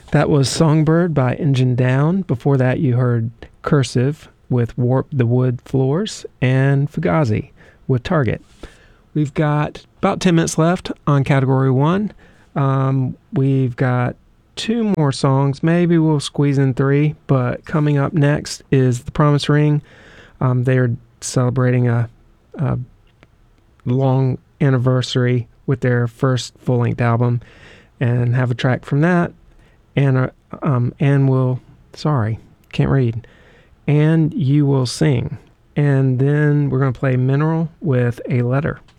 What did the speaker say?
That was Songbird by Engine Down. Before that, you heard Cursive with Warp the Wood Floors and Fugazi with Target. We've got about 10 minutes left on Category 1. We've got 2 more songs. Maybe we'll squeeze in 3, but coming up next is The Promise Ring. They are celebrating a long anniversary with their first full-length album and have a track from that. And can't read. And You Will Sing. And then we're going to play Mineral with A Letter.